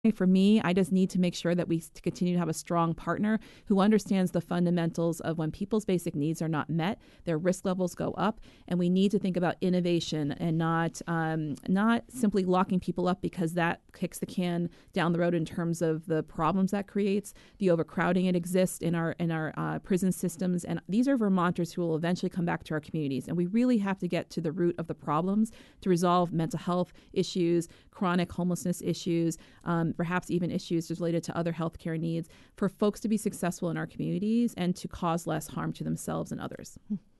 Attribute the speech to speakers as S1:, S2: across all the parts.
S1: For me, I just need to make sure that we continue to have a strong partner who understands the fundamentals of when people's basic needs are not met, their risk levels go up, and we need to think about innovation and not simply locking people up because that kicks the can down the road in terms of the problems that creates, the overcrowding that exists in our prison systems. And these are Vermonters who will eventually come back to our communities, and we really have to get to the root of the problems to resolve mental health issues, chronic homelessness issues, perhaps even issues related to other healthcare needs, for folks to be successful in our communities and to cause less harm to themselves and others.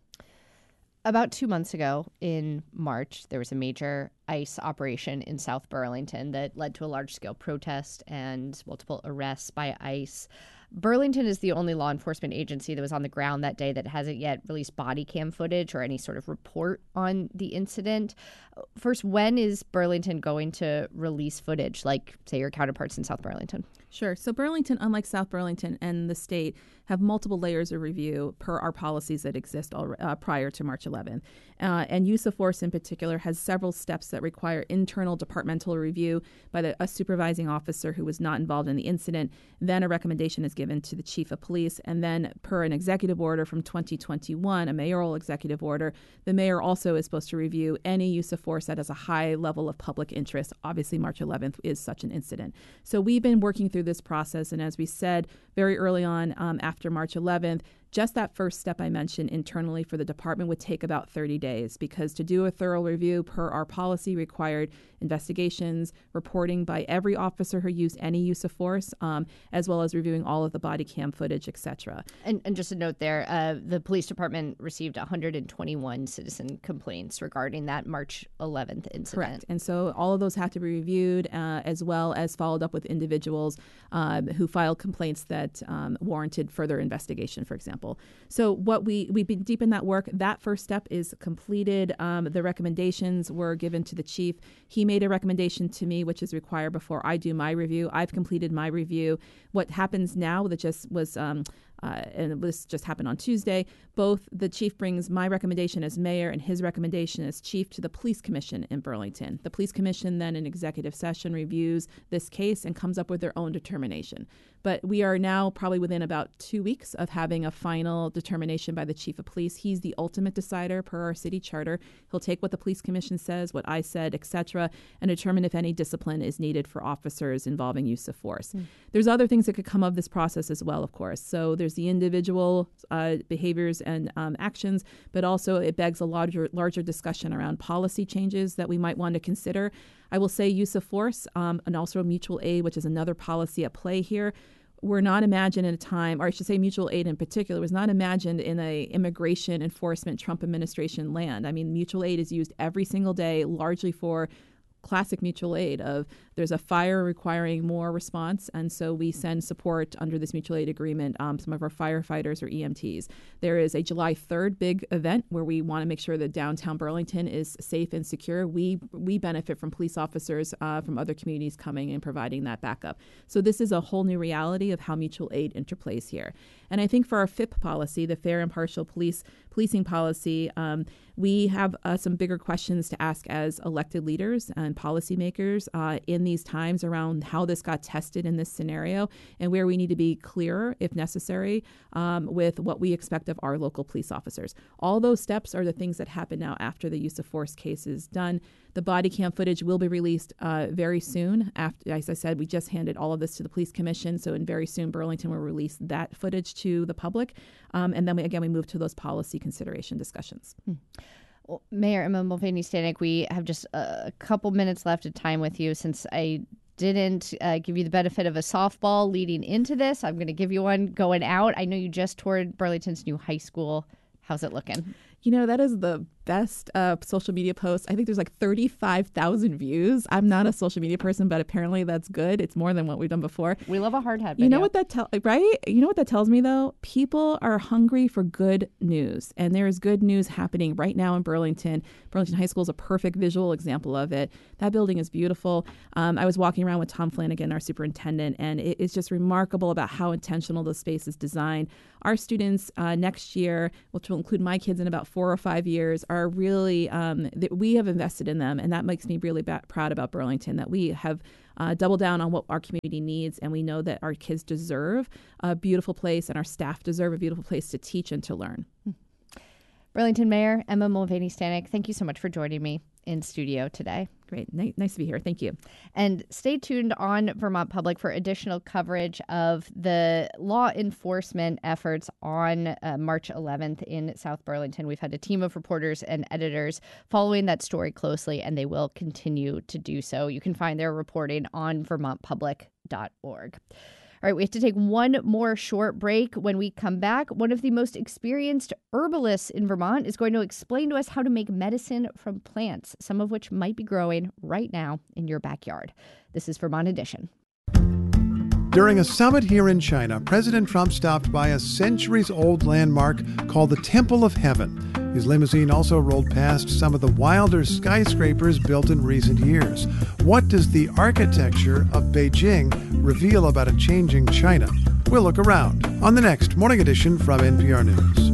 S2: About 2 months ago in March, there was a major ICE operation in South Burlington that led to a large-scale protest and multiple arrests by ICE. Burlington is the only law enforcement agency that was on the ground that day that hasn't yet released body cam footage or any sort of report on the incident. First, when is Burlington going to release footage, like, say, your counterparts in South Burlington?
S1: Sure. So Burlington, unlike South Burlington and the state, have multiple layers of review per our policies that exist prior to March 11th. And use of force in particular has several steps that require internal departmental review by a supervising officer who was not involved in the incident. Then a recommendation is given to the chief of police. And then per an executive order from 2021, a mayoral executive order, the mayor also is supposed to review any use of force that has a high level of public interest. Obviously, March 11th is such an incident. So we've been working through this process. And as we said very early on after March 11th, just that first step I mentioned internally for the department would take about 30 days, because to do a thorough review per our policy required investigations, reporting by every officer who used any use of force, as well as reviewing all of the body cam footage, etc.
S2: And just a note there, the police department received 121 citizen complaints regarding that March 11th incident.
S1: Correct. And so all of those have to be reviewed, as well as followed up with individuals who filed complaints that warranted further investigation, for example. So what we've been deep in that work. That first step is completed. The recommendations were given to the chief. He made a recommendation to me, which is required before I do my review. I've completed my review. What happens now that just was and this just happened on Tuesday, both the chief brings my recommendation as mayor and his recommendation as chief to the police commission in Burlington. The police commission then in executive session reviews this case and comes up with their own determination. But we are now probably within about 2 weeks of having a final determination by the chief of police. He's the ultimate decider per our city charter. He'll take what the police commission says, what I said, etc., and determine if any discipline is needed for officers involving use of force. There's other things that could come of this process as well, of course. So there's the individual behaviors and actions, but also it begs a larger discussion around policy changes that we might want to consider. I will say use of force and also mutual aid, which is another policy at play here. Were not imagined in a time, or I should say mutual aid in particular, was not imagined in a immigration enforcement Trump administration land. I mean, mutual aid is used every single day, largely for classic mutual aid of there's a fire requiring more response, and so we send support under this mutual aid agreement, some of our firefighters or EMTs. There is a July 3rd big event where we want to make sure that downtown Burlington is safe and secure. We benefit from police officers from other communities coming and providing that backup. So this is a whole new reality of how mutual aid interplays here. And I think for our FIP policy, the fair and impartial policing policy, we have some bigger questions to ask as elected leaders and policymakers in these times around how this got tested in this scenario and where we need to be clearer, if necessary, with what we expect of our local police officers. All those steps are the things that happen now after the use of force case is done. The body cam footage will be released very soon. After, as I said, we just handed all of this to the police commission, so in very soon Burlington will release that footage to the public. And then we move to those policy consideration discussions.
S2: Well, Mayor Emma Mulvaney-Stanek, we have just a couple minutes left of time with you. Since I didn't give you the benefit of a softball leading into this, I'm going to give you one going out. I know you just toured Burlington's new high school. How's it looking?
S1: You know, that is the best social media post. I think there's like 35,000 views. I'm not a social media person, but apparently that's good. It's more than what we've done before.
S2: We love a hard hat video.
S1: You know what that right? You know what that tells me though? People are hungry for good news, and there is good news happening right now in Burlington. Burlington High School is a perfect visual example of it. That building is beautiful. I was walking around with Tom Flanagan, our superintendent, and it is just remarkable about how intentional the space is designed. Our students next year, which will include my kids in about 4 or 5 years, are really we have invested in them, and that makes me really proud about Burlington, that we have double down on what our community needs. And we know that our kids deserve a beautiful place and our staff deserve a beautiful place to teach and to learn.
S2: Burlington Mayor Emma Mulvaney-Stanek, thank you so much for joining me in studio today.
S1: Great. Nice to be here. Thank you.
S2: And stay tuned on Vermont Public for additional coverage of the law enforcement efforts on March 11th in South Burlington. We've had a team of reporters and editors following that story closely, and they will continue to do so. You can find their reporting on vermontpublic.org. All right, we have to take one more short break. When we come back, one of the most experienced herbalists in Vermont is going to explain to us how to make medicine from plants, some of which might be growing right now in your backyard. This is Vermont Edition.
S3: During a summit here in China, President Trump stopped by a centuries-old landmark called the Temple of Heaven. His limousine also rolled past some of the wilder skyscrapers built in recent years. What does the architecture of Beijing reveal about a changing China? We'll look around on the next Morning Edition from NPR News.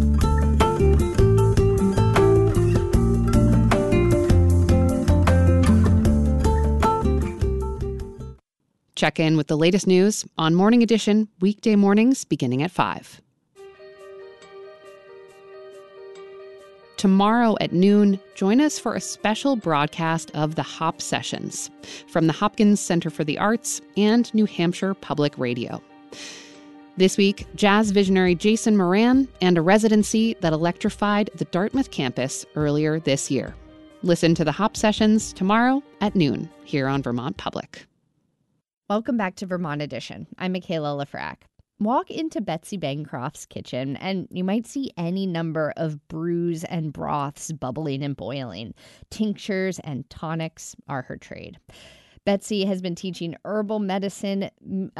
S4: Check in with the latest news on Morning Edition, weekday mornings beginning at 5. Tomorrow at noon, join us for a special broadcast of the Hop Sessions from the Hopkins Center for the Arts and New Hampshire Public Radio. This week, jazz visionary Jason Moran and a residency that electrified the Dartmouth campus earlier this year. Listen to the Hop Sessions tomorrow at noon here on Vermont Public.
S2: Welcome back to Vermont Edition. I'm Michaela Lafrac. Walk into Betsy Bancroft's kitchen and you might see any number of brews and broths bubbling and boiling. Tinctures and tonics are her trade. Betsy has been teaching herbal medicine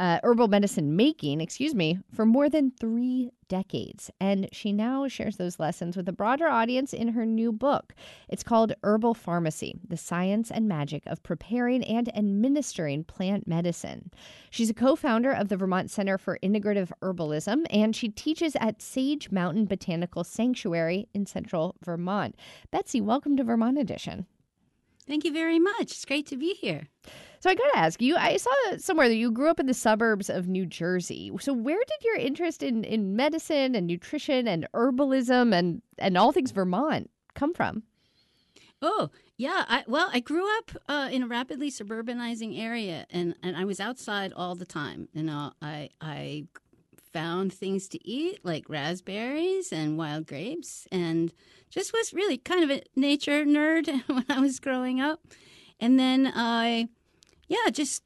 S2: making, for more than 3 decades. And she now shares those lessons with a broader audience in her new book. It's called Herbal Pharmacy, The Science and Magic of Preparing and Administering Plant Medicine. She's a co-founder of the Vermont Center for Integrative Herbalism, and she teaches at Sage Mountain Botanical Sanctuary in central Vermont. Betsy, welcome to Vermont Edition.
S5: Thank you very much. It's great to be here.
S2: So I got to ask you, I saw somewhere that you grew up in the suburbs of New Jersey. So where did your interest in medicine and nutrition and herbalism and all things Vermont come from?
S5: Oh, yeah. I grew up in a rapidly suburbanizing area, and I was outside all the time. You know, I found things to eat like raspberries and wild grapes, and just was really kind of a nature nerd when I was growing up. And then I just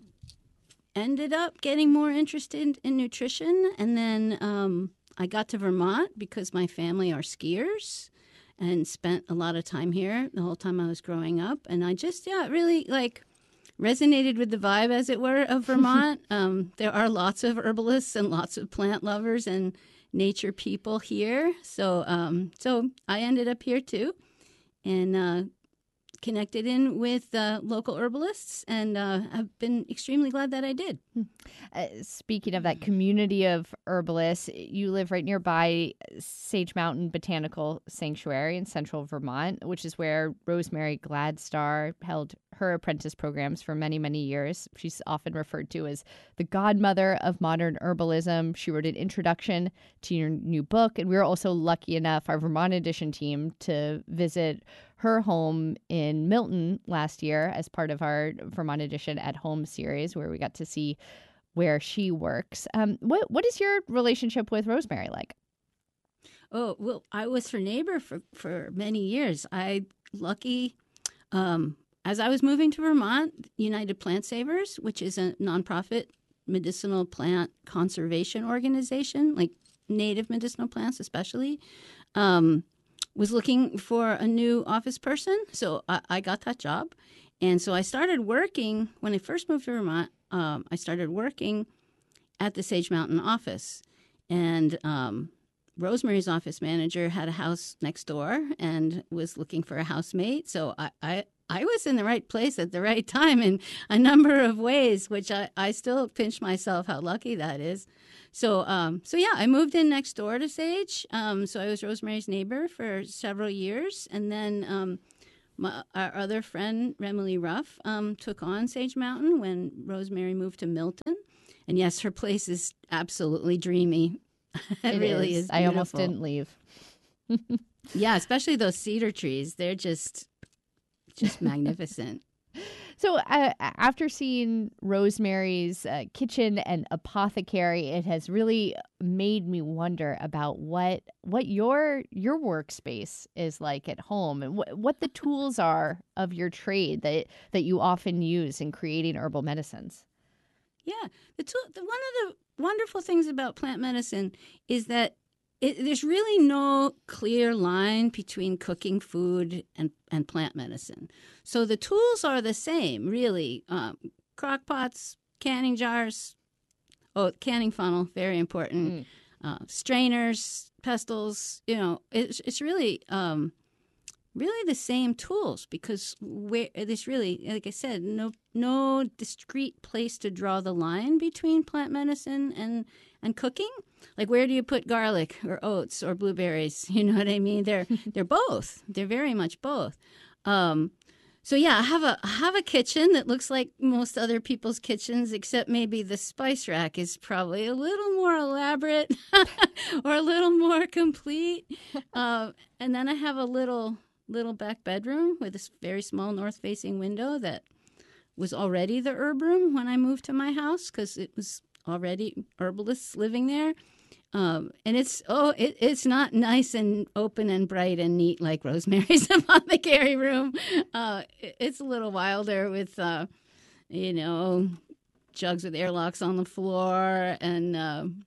S5: ended up getting more interested in nutrition. And then I got to Vermont because my family are skiers and spent a lot of time here the whole time I was growing up. And I just, really resonated with the vibe, as it were, of Vermont. There are lots of herbalists and lots of plant lovers and nature people here. So I ended up here too, and connected in with local herbalists, and I've been extremely glad that I did.
S2: Speaking of that community of herbalists, you live right nearby Sage Mountain Botanical Sanctuary in central Vermont, which is where Rosemary Gladstar held her apprentice programs for many, many years. She's often referred to as the godmother of modern herbalism. She wrote an introduction to your new book, and we were also lucky enough, our Vermont Edition team, to visit her home in Milton last year as part of our Vermont Edition at Home series, where we got to see where she works. What is your relationship with Rosemary like?
S5: Oh, well, I was her neighbor for many years. As I was moving to Vermont, United Plant Savers, which is a nonprofit medicinal plant conservation organization, like native medicinal plants especially, was looking for a new office person. So I got that job. And so I started working, when I first moved to Vermont, I started working at the Sage Mountain office. And Rosemary's office manager had a house next door and was looking for a housemate. So I was in the right place at the right time in a number of ways, which I still pinch myself how lucky that is. So I moved in next door to Sage. So I was Rosemary's neighbor for several years. And then our other friend, Remily Ruff, took on Sage Mountain when Rosemary moved to Milton. And yes, her place is absolutely dreamy. It really is beautiful.
S2: I almost didn't leave.
S5: Yeah, especially those cedar trees. They're just magnificent.
S2: So after seeing Rosemary's kitchen and apothecary, it has really made me wonder about what your workspace is like at home, and what the tools are of your trade that you often use in creating herbal medicines.
S5: Yeah, one of the wonderful things about plant medicine is that there's really no clear line between cooking food and plant medicine. So the tools are the same, really. Crock pots, canning jars, canning funnel, very important. Strainers, pestles, it's really the same tools, because there's really, like I said, no discrete place to draw the line between plant medicine and cooking. Like, where do you put garlic or oats or blueberries? You know what I mean? They're both. They're very much both. So yeah, I have a kitchen that looks like most other people's kitchens, except maybe the spice rack is probably a little more elaborate or a little more complete. And then I have a little back bedroom with this very small north-facing window that was already the herb room when I moved to my house, because it was already herbalists living there. And it's not nice and open and bright and neat like Rosemary's apothecary room. It's a little wilder with, jugs with airlocks on the floor, and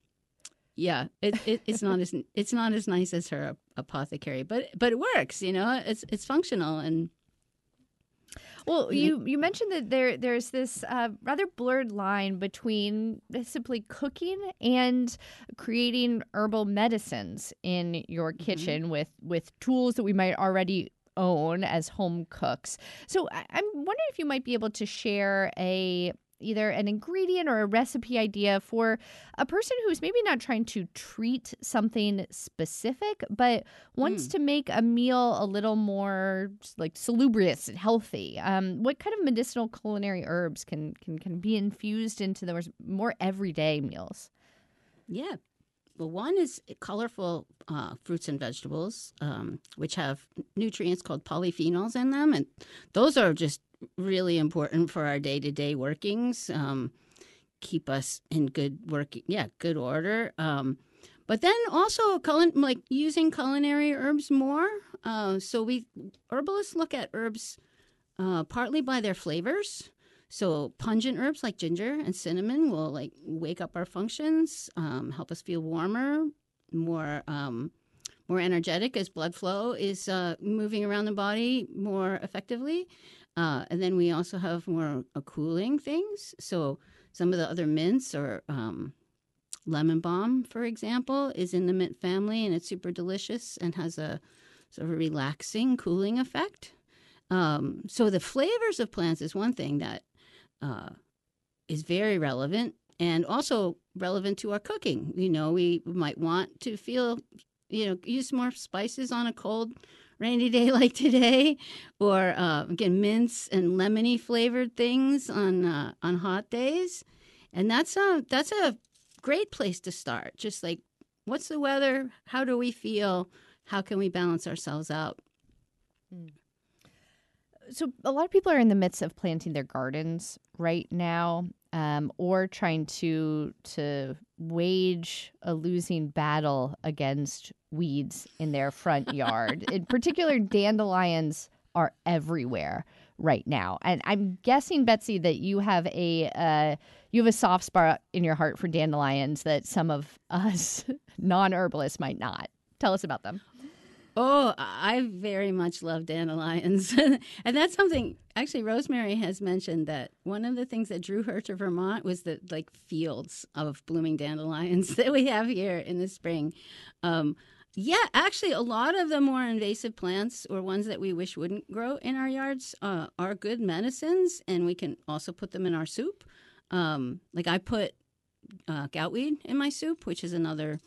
S5: it's not as nice as her apothecary, but it works. It's functional. And
S2: well, you mentioned that there's this rather blurred line between simply cooking and creating herbal medicines in your kitchen with tools that we might already own as home cooks. So I'm wondering if you might be able to share either an ingredient or a recipe idea for a person who's maybe not trying to treat something specific, but wants to make a meal a little more like salubrious and healthy. What kind of medicinal culinary herbs can be infused into those more everyday meals?
S5: Yeah. Well, one is colorful fruits and vegetables, which have nutrients called polyphenols in them. And those are just really important for our day-to-day workings, keep us in good order. But then also using culinary herbs more. So herbalists look at herbs partly by their flavors. So pungent herbs like ginger and cinnamon will wake up our functions, help us feel warmer, more energetic as blood flow is moving around the body more effectively. And then we also have more cooling things. So some of the other mints, or lemon balm, for example, is in the mint family, and it's super delicious and has a sort of a relaxing, cooling effect. So the flavors of plants is one thing that is very relevant, and also relevant to our cooking. We might want to use more spices on a cold, rainy day like today, or again, mints and lemony flavored things on hot days, and that's a great place to start. Just like, what's the weather? How do we feel? How can we balance ourselves out?
S2: So a lot of people are in the midst of planting their gardens right now, or trying to wage a losing battle against weeds in their front yard. In particular, dandelions are everywhere right now. And I'm guessing, Betsy, that you have a soft spot in your heart for dandelions that some of us non-herbalists might not. Tell us about them.
S5: Oh, I very much love dandelions. And that's something, actually, Rosemary has mentioned that one of the things that drew her to Vermont was the fields of blooming dandelions that we have here in the spring. Actually, a lot of the more invasive plants, or ones that we wish wouldn't grow in our yards, are good medicines, and we can also put them in our soup. I put goutweed in my soup, which is another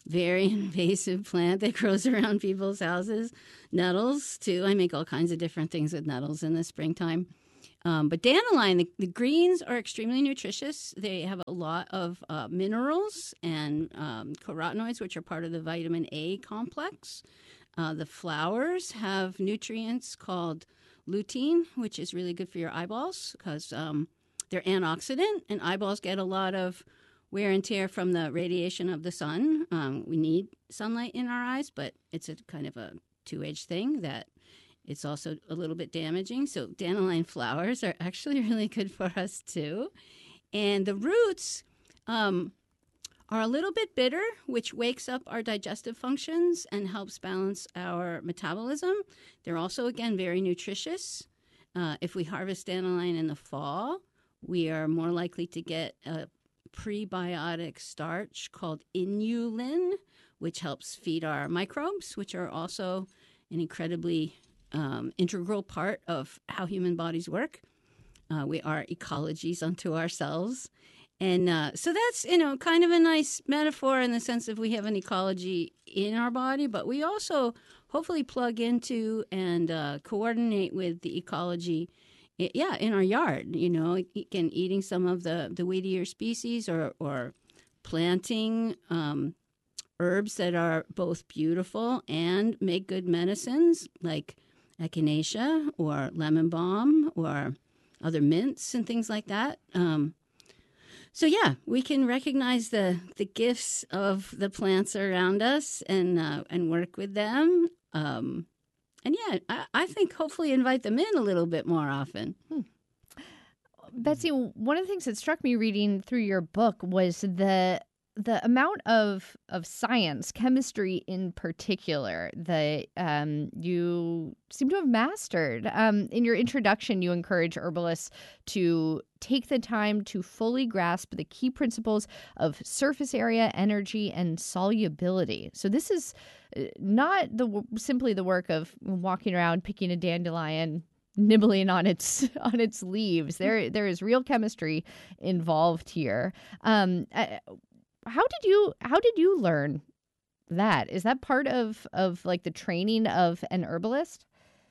S5: very invasive plant that grows around people's houses. Nettles, too. I make all kinds of different things with nettles in the springtime. But dandelion, the greens are extremely nutritious. They have a lot of minerals and carotenoids, which are part of the vitamin A complex. The flowers have nutrients called lutein, which is really good for your eyeballs because they're antioxidant, and eyeballs get a lot of wear and tear from the radiation of the sun. We need sunlight in our eyes, but it's a kind of a two-edged thing that it's also a little bit damaging. So dandelion flowers are actually really good for us too. And the roots are a little bit bitter, which wakes up our digestive functions and helps balance our metabolism. They're also, again, very nutritious. If we harvest dandelion in the fall, we are more likely to get a prebiotic starch called inulin, which helps feed our microbes, which are also an incredibly integral part of how human bodies work. We are ecologies unto ourselves. And so that's, kind of a nice metaphor in the sense that we have an ecology in our body, but we also hopefully plug into and coordinate with the ecology in our yard, again, eating some of the weedier species or planting herbs that are both beautiful and make good medicines like echinacea or lemon balm or other mints and things like that. So yeah, we can recognize the gifts of the plants around us and work with them. And yeah, I think hopefully invite them in a little bit more often.
S2: Betsy, one of the things that struck me reading through your book was the amount of science, chemistry in particular, that you seem to have mastered. In your introduction, you encourage herbalists to take the time to fully grasp the key principles of surface area, energy, and solubility. So this is not simply the work of walking around, picking a dandelion, nibbling on its leaves. There is real chemistry involved here. How did you learn that? Is that part of like the training of an herbalist?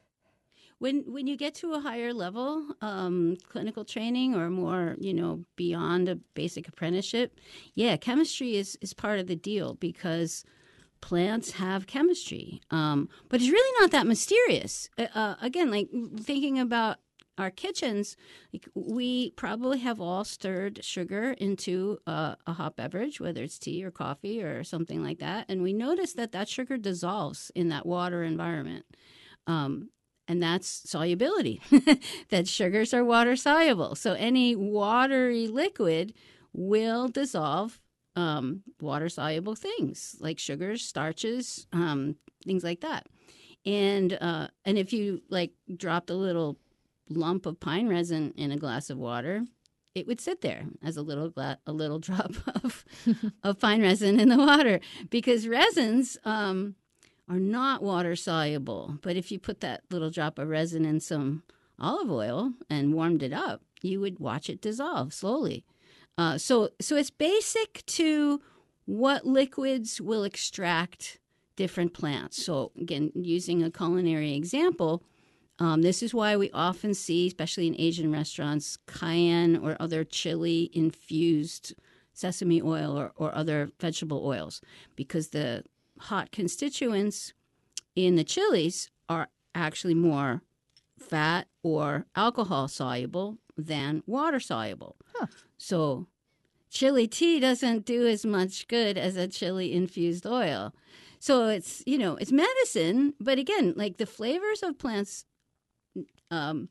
S5: When you get to a higher level, clinical training or more, beyond a basic apprenticeship, chemistry is part of the deal because plants have chemistry. But it's really not that mysterious. Again, like thinking about our kitchens, we probably have all stirred sugar into a hot beverage, whether it's tea or coffee or something like that. And we notice that sugar dissolves in that water environment. And that's solubility, that sugars are water soluble. So any watery liquid will dissolve water soluble things like sugars, starches, things like that. And if you dropped a little lump of pine resin in a glass of water, it would sit there as a little drop of pine resin in the water because resins are not water soluble. But if you put that little drop of resin in some olive oil and warmed it up, you would watch it dissolve slowly. So it's basic to what liquids will extract different plants. So again, using a culinary example, this is why we often see, especially in Asian restaurants, cayenne or other chili-infused sesame oil or other vegetable oils, because the hot constituents in the chilies are actually more fat or alcohol soluble than water soluble.
S2: Huh.
S5: So chili tea doesn't do as much good as a chili-infused oil. So it's, it's medicine, but again, like the flavors of plants are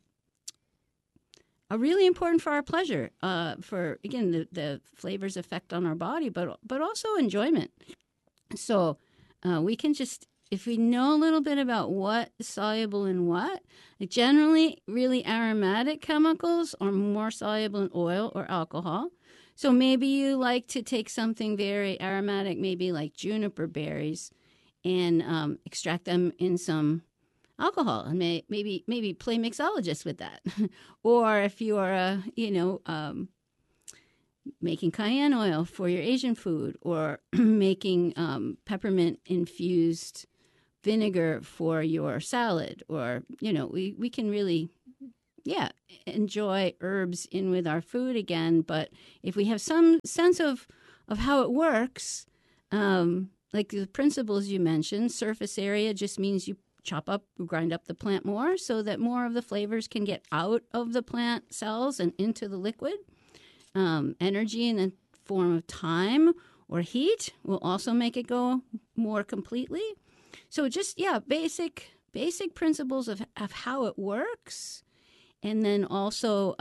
S5: really important for our pleasure, for, again, the flavors' effect on our body, but also enjoyment. So we can just, if we know a little bit about what is soluble in what, generally really aromatic chemicals are more soluble in oil or alcohol. So maybe you like to take something very aromatic, maybe like juniper berries, and extract them in some alcohol, and maybe play mixologist with that. Or if you are making cayenne oil for your Asian food, or making peppermint-infused vinegar for your salad, or, we can really, enjoy herbs in with our food again. But if we have some sense of how it works, like the principles you mentioned, surface area just means you grind up the plant more so that more of the flavors can get out of the plant cells and into the liquid. Energy in the form of time or heat will also make it go more completely. So just, basic principles of how it works. And then also,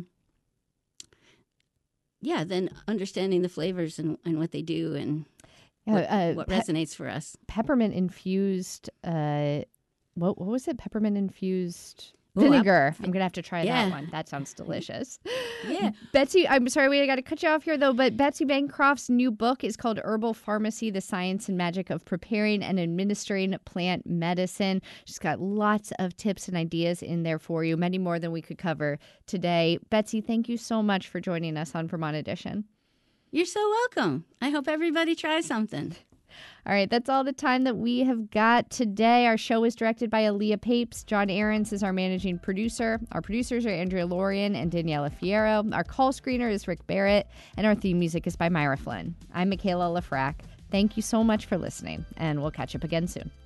S5: then understanding the flavors and what they do and what resonates for us.
S2: Peppermint infused, what was it? Peppermint infused vinegar. I'm going to have to try that one. That sounds delicious.
S5: Yeah.
S2: Betsy, I'm sorry, we got to cut you off here, though, but Betsy Bancroft's new book is called Herbal Pharmacy, The Science and Magic of Preparing and Administering Plant Medicine. She's got lots of tips and ideas in there for you, many more than we could cover today. Betsy, thank you so much for joining us on Vermont Edition.
S5: You're so welcome. I hope everybody tries something.
S2: All right, that's all the time that we have got today. Our show is directed by Aaliyah Papes. John Ahrens is our managing producer. Our producers are Andrea Lorian and Daniela Fierro. Our call screener is Rick Barrett, and our theme music is by Myra Flynn. I'm Michaela Lafrac. Thank you so much for listening, and we'll catch up again soon.